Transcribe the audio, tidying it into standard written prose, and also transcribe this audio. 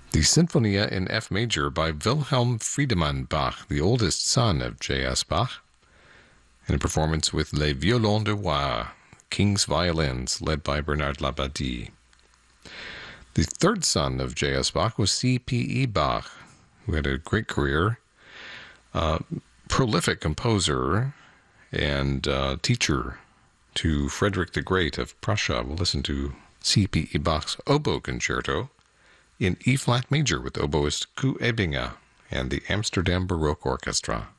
The Sinfonia in F major by Wilhelm Friedemann Bach, the oldest son of J.S. Bach, in a performance with Les Violons de Roi, King's Violins, led by Bernard Labadie. The third son of J.S. Bach was C.P.E. Bach, who had a great career, prolific composer and teacher to Frederick the Great of Prussia. We'll listen to C.P.E. Bach's Oboe Concerto in E-flat major with oboist Koos Ebbinga and the Amsterdam Baroque Orchestra.